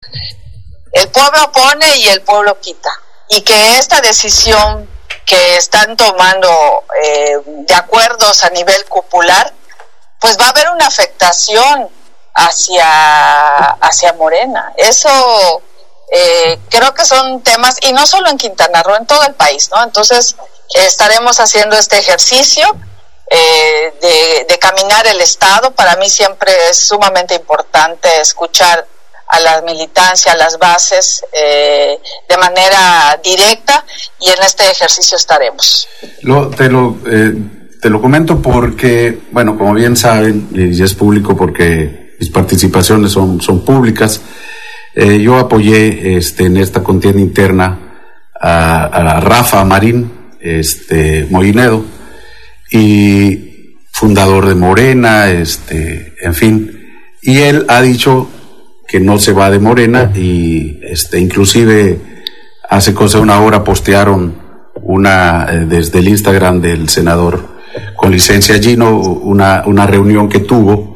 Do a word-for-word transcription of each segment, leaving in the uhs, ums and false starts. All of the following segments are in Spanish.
El pueblo pone y el pueblo quita. Y que esta decisión que están tomando eh, de acuerdos a nivel cupular, pues va a haber una afectación hacia, hacia Morena. Eso eh, creo que son temas, y no solo en Quintana Roo, en todo el país, ¿no? Entonces eh, estaremos haciendo este ejercicio eh, de, de caminar el Estado. Para mí siempre es sumamente importante escuchar a la militancia, a las bases, eh, de manera directa, y en este ejercicio estaremos. Lo, te, lo, eh, te lo comento porque, bueno, como bien saben, y es público porque mis participaciones son, son públicas, eh, yo apoyé este, en esta contienda interna a, a Rafa Marín este, Moinedo, y fundador de Morena, este, en fin, y él ha dicho que no se va de Morena, y este inclusive hace cosa de una hora postearon una eh, desde el Instagram del senador con licencia Gino, una una reunión que tuvo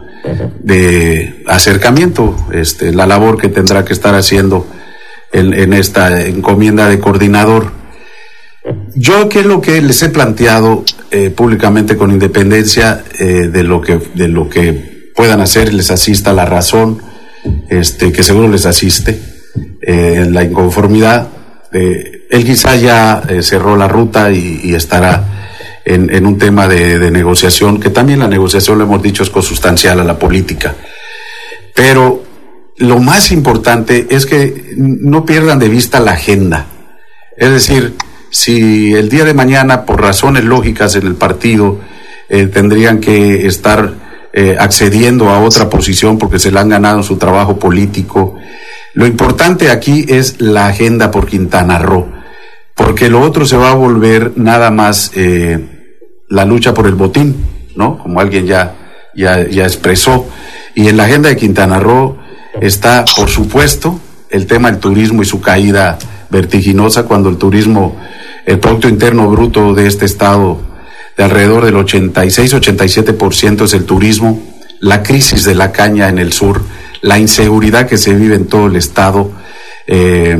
de acercamiento, este la labor que tendrá que estar haciendo en, en esta encomienda de coordinador. Yo, ¿qué es lo que les he planteado eh, públicamente, con independencia eh, de lo que de lo que puedan hacer, les asista la razón, este que seguro les asiste, eh, la inconformidad, eh, él quizá ya eh, cerró la ruta y, y estará en, en un tema de, de negociación, que también la negociación, lo hemos dicho, es consustancial a la política, pero lo más importante es que no pierdan de vista la agenda. Es decir, si el día de mañana, por razones lógicas en el partido, eh, tendrían que estar Eh, accediendo a otra posición porque se la han ganado en su trabajo político, lo importante aquí es la agenda por Quintana Roo, porque lo otro se va a volver nada más eh, la lucha por el botín, ¿no? Como alguien ya, ya, ya expresó. Y en la agenda de Quintana Roo está, por supuesto, el tema del turismo y su caída vertiginosa, cuando el turismo, el Producto Interno Bruto de este estado, de alrededor del ochenta y seis, ochenta y siete por ciento es el turismo, la crisis de la caña en el sur, la inseguridad que se vive en todo el estado, eh,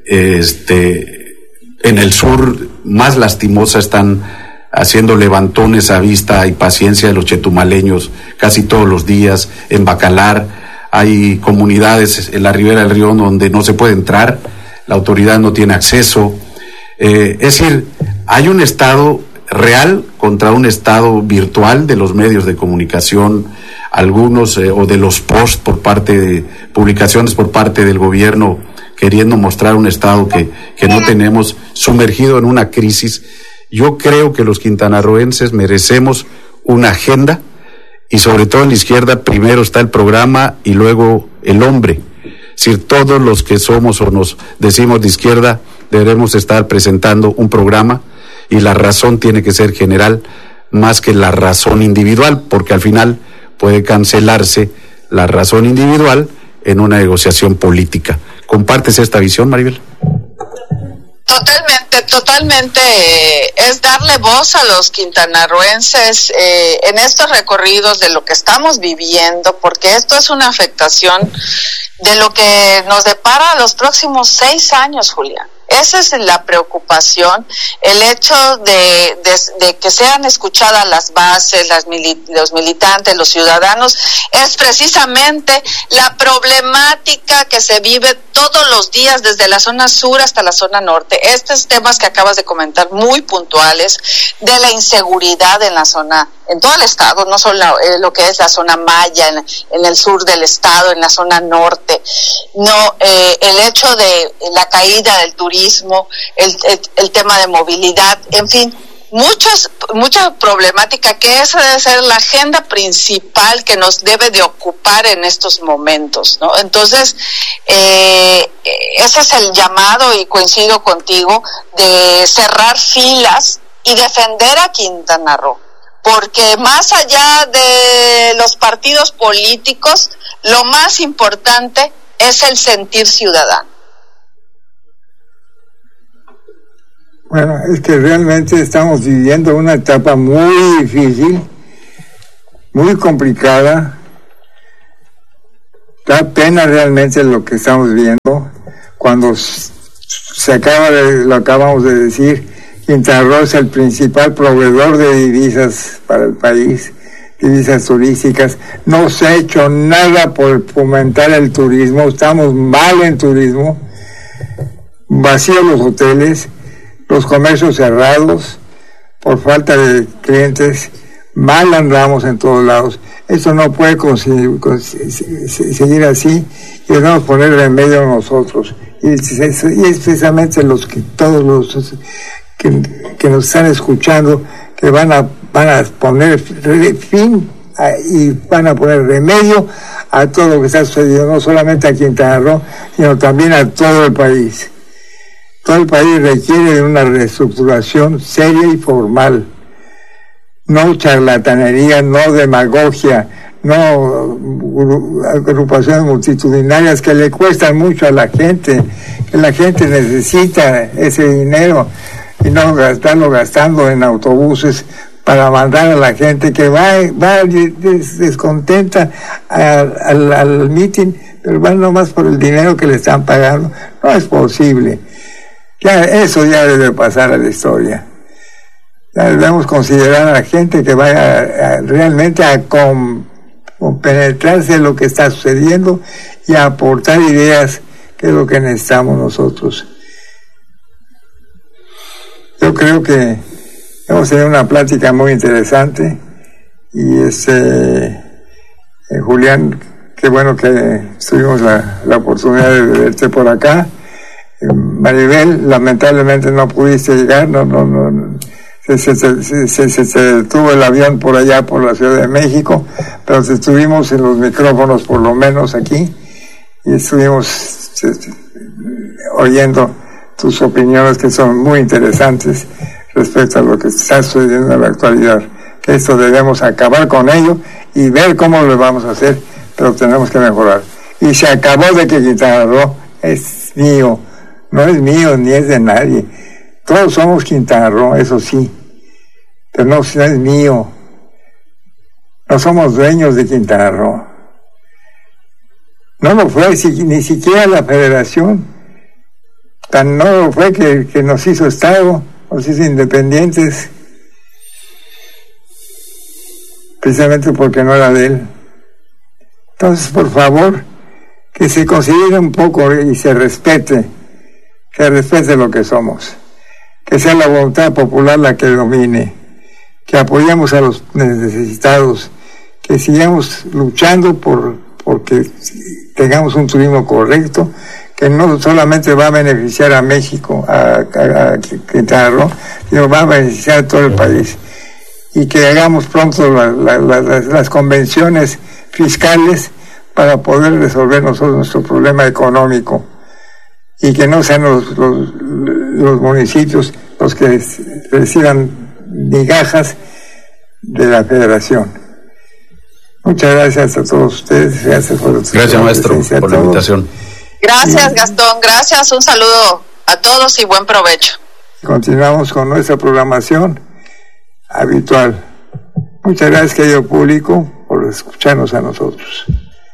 este, en el sur más lastimosa, están haciendo levantones a vista y paciencia de los chetumaleños casi todos los días. En Bacalar hay comunidades en la ribera del río donde no se puede entrar, la autoridad no tiene acceso, eh, es decir, hay un estado real contra un estado virtual de los medios de comunicación, algunos eh, o de los posts por parte de publicaciones por parte del gobierno, queriendo mostrar un estado que, que no tenemos, sumergido en una crisis. Yo creo que los quintanarroenses merecemos una agenda, y sobre todo en la izquierda primero está el programa y luego el hombre. Es decir, todos los que somos o nos decimos de izquierda deberemos estar presentando un programa, y la razón tiene que ser general más que la razón individual, porque al final puede cancelarse la razón individual en una negociación política. ¿Compartes esta visión, Maribel? Totalmente, totalmente. Eh, es darle voz a los quintanarroenses eh, en estos recorridos de lo que estamos viviendo, porque esto es una afectación de lo que nos depara los próximos seis años, Julián. Esa es la preocupación, el hecho de, de, de que sean escuchadas las bases, las mili, los militantes, los ciudadanos, es precisamente la problemática que se vive todos los días desde la zona sur hasta la zona norte. Estos temas que acabas de comentar, muy puntuales, de la inseguridad en la zona, en todo el estado, no solo eh, lo que es la zona maya, en, en el sur del estado, en la zona norte, no, eh, el hecho de la caída del turismo, El, el, el tema de movilidad, en fin, muchas, mucha problemática, que esa debe ser la agenda principal que nos debe de ocupar en estos momentos, ¿no? Entonces, eh, ese es el llamado, y coincido contigo, de cerrar filas y defender a Quintana Roo, porque más allá de los partidos políticos, lo más importante es el sentir ciudadano. Bueno, es que realmente estamos viviendo una etapa muy difícil, muy complicada, Da pena realmente lo que estamos viendo cuando se acaba de, lo acabamos de decir, Quintana Roo es el principal proveedor de divisas para el país, divisas turísticas. No se ha hecho nada por fomentar el turismo, estamos mal en turismo, vacíos los hoteles, los comercios cerrados por falta de clientes, mal andamos en todos lados. Esto no puede conseguir, seguir así y debemos poner remedio a nosotros. Y es, y es precisamente los que todos los que, que nos están escuchando que van a van a poner fin a, y van a poner remedio a todo lo que está sucediendo, no solamente a Quintana Roo, sino también a todo el país. Todo el país requiere de una reestructuración seria y formal. No charlatanería, no demagogia, no agrupaciones multitudinarias que le cuestan mucho a la gente, que la gente necesita ese dinero y no gastarlo gastando en autobuses para mandar a la gente que va, va des, descontenta al, al, al meeting, pero va nomás por el dinero que le están pagando. No es posible. Ya, eso ya debe pasar a la historia. Ya debemos considerar a la gente que vaya a, a, realmente a com, penetrarse en lo que está sucediendo y a aportar ideas, que es lo que necesitamos nosotros. Yo creo que hemos tenido una plática muy interesante y este eh, Julián, qué bueno que tuvimos la, la oportunidad de verte por acá. Eh, Maribel, lamentablemente no pudiste llegar, no, no, no, se, se, se, se, se, se detuvo el avión por allá por la Ciudad de México, pero estuvimos en los micrófonos por lo menos aquí y estuvimos se, se, oyendo tus opiniones, que son muy interesantes respecto a lo que está sucediendo en la actualidad. Que esto debemos acabar con ello y ver cómo lo vamos a hacer, pero tenemos que mejorar. Y se acabó de que Quintana Roo es mío, no es mío ni es de nadie. Todos somos Quintana Roo, eso sí, pero no, no es mío. No somos dueños de Quintana Roo. No lo fue ni siquiera la Federación. Tan no fue que, que nos hizo Estado, nos hizo independientes, precisamente porque no era de él. Entonces, por favor, que se considere un poco y se respete, que respete lo que somos, que sea la voluntad popular la que domine, que apoyemos a los necesitados, que sigamos luchando por porque tengamos un turismo correcto, que no solamente va a beneficiar a México, a, a, a Quintana Roo, sino va a beneficiar a todo el país. Y que hagamos pronto la, la, la, las, las convenciones fiscales para poder resolver nosotros nuestro problema económico. Y que no sean los, los, los municipios los que reciban migajas de la Federación. Muchas gracias a todos ustedes. Gracias por Gracias, maestro, por la invitación. Gracias, Gastón. Gracias. Un saludo a todos y buen provecho. Continuamos con nuestra programación habitual. Muchas gracias, querido público, por escucharnos a nosotros.